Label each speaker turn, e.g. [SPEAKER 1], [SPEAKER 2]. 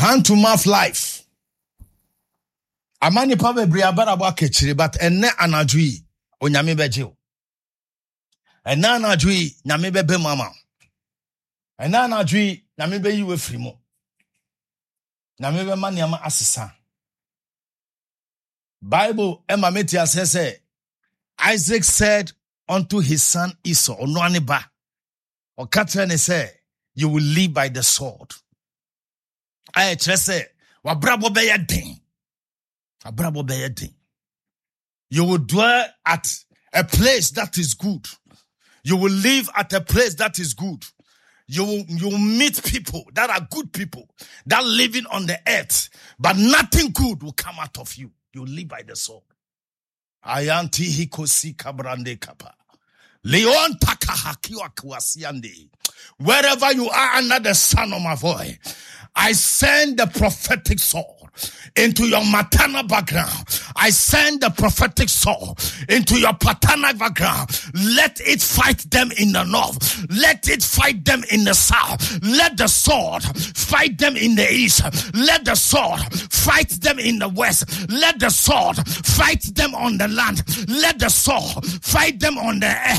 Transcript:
[SPEAKER 1] hand to mouth life. Amani pa bebre abarabo akechire but enne anadwi onyame beje. Enne anadwi nyame bebe mama. Enne anadwi nyame be yiwe free mo. Nyame be ma niam asesa. Bible Emma Metia says, Isaac said unto his son Esau, Onoaniba, or Catherine say, you will live by the sword. I just say, Wabrabo Bayadin. Wabrabo Bayadin. You will dwell at a place that is good. You will live at a place that is good. You will meet people that are good people that are living on the earth, but nothing good will come out of you. You live by the sword. Ayanti hikosi kabrande kapa. Leon takahakiwa kuasiande. Wherever you are under the sound of my voice, I send the prophetic sword into your maternal background. I send the prophetic sword into your paternal background. Let it fight them in the north. Let it fight them in the south. Let the sword fight them in the east. Let the sword fight them in the west. Let the sword fight them on the land. Let the sword fight them on the earth.